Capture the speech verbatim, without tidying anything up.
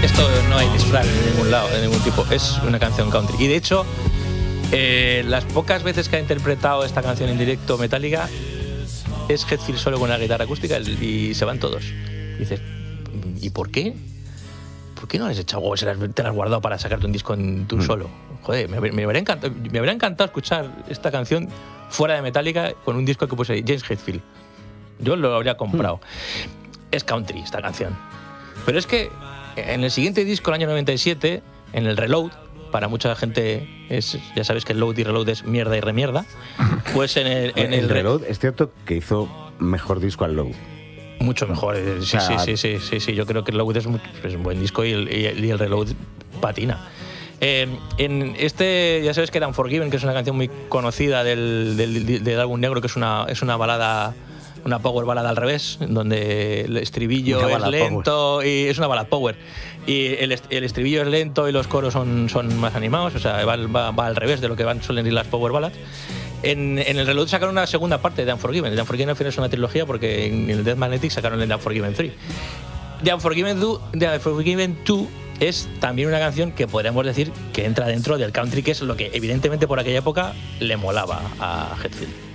Esto no hay disfraz en ningún lado, de ningún tipo. Es una canción country. Y de hecho, eh, las pocas veces que ha interpretado esta canción en directo Metallica es Hetfield solo con la guitarra acústica y se van todos. Y dices, ¿y por qué? ¿Por qué no les has echado huevos? Te las has guardado para sacarte un disco en tú mm. solo. Joder, me, me, habría encantado, me habría encantado escuchar esta canción fuera de Metallica con un disco que puse ahí, James Hetfield. Yo lo habría comprado. Mm. Es country esta canción. Pero es que en el siguiente disco, el año noventa y siete, en el Reload, para mucha gente es, ya sabes que el Load y Reload es mierda y remierda, pues en el... En el, el Reload es cierto que hizo mejor disco al Load. Mucho mejor, sí, o sea, sí, sí, sí, sí, sí, yo creo que el Load es, muy, es un buen disco y el, y el, y el Reload patina. Eh, en este, ya sabes que era Unforgiven, que es una canción muy conocida del, del, del álbum negro, que es una, es una balada, una power balada al revés, donde el estribillo es lento power. Y es una balada power. Y el, el estribillo es lento y los coros son, son más animados, o sea, va, va, va al revés de lo que van, suelen ir las power ballads. En, en el Reload sacaron una segunda parte de Unforgiven. The Unforgiven al final es una trilogía porque en el Death Magnetic sacaron el The Unforgiven tres. The Unforgiven dos, The Unforgiven dos es también una canción que podríamos decir que entra dentro del country, que es lo que evidentemente por aquella época le molaba a Hetfield.